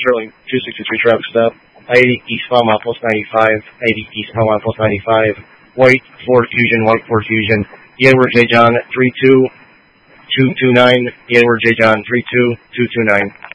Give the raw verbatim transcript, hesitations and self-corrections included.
Sterling, two sixty-three traffic stop. I eighty East Palm Post ninety-five, I eighty East Palm Post ninety-five. White Ford Fusion, White Ford Fusion. Edward J. John, three two two two nine. Edward J. John, three two two two nine.